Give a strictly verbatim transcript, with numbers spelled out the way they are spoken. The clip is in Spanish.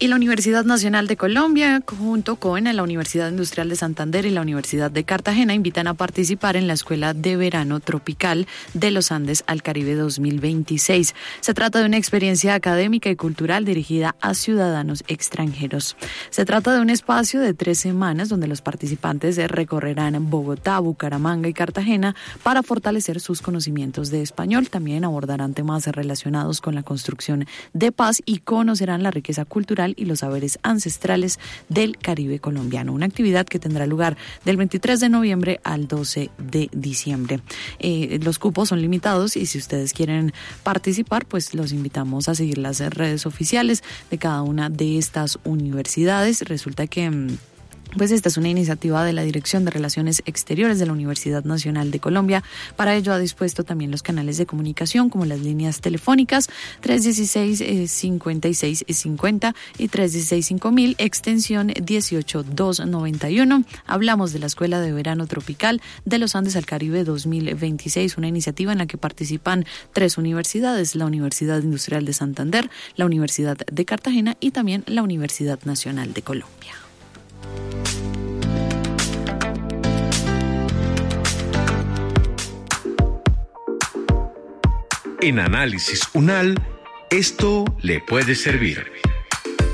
Y la Universidad Nacional de Colombia, junto con la Universidad Industrial de Santander y la Universidad de Cartagena, invitan a participar en la Escuela de Verano Tropical de los Andes al Caribe dos mil veintiséis. Se trata de una experiencia académica y cultural dirigida a ciudadanos extranjeros. Se trata de un espacio de tres semanas donde los participantes recorrerán Bogotá, Bucaramanga y Cartagena para fortalecer sus conocimientos de español. También abordarán temas relacionados con la construcción de paz y conocerán la riqueza cultural y los saberes ancestrales del Caribe colombiano. Una actividad que tendrá lugar del veintitrés de noviembre al doce de diciembre. Eh, los cupos son limitados y si ustedes quieren participar, pues los invitamos a seguir las redes oficiales de cada una de estas universidades. Resulta que Pues esta es una iniciativa de la Dirección de Relaciones Exteriores de la Universidad Nacional de Colombia. Para ello ha dispuesto también los canales de comunicación como las líneas telefónicas tres uno seis, cincuenta y seis cincuenta y tres uno seis, cinco mil, extensión dieciocho mil doscientos noventa y uno. Hablamos de la Escuela de Verano Tropical de los Andes al Caribe dos mil veintiséis, una iniciativa en la que participan tres universidades, la Universidad Industrial de Santander, la Universidad de Cartagena y también la Universidad Nacional de Colombia. En Análisis UNAL, esto le puede servir.